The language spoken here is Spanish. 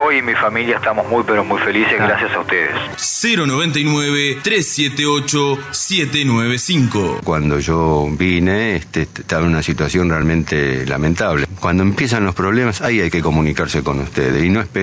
Hoy y mi familia estamos muy pero muy felices gracias a ustedes. 099-378-795. Cuando yo vine, estaba en una situación realmente lamentable. Cuando empiezan los problemas, ahí hay que comunicarse con ustedes y no esperar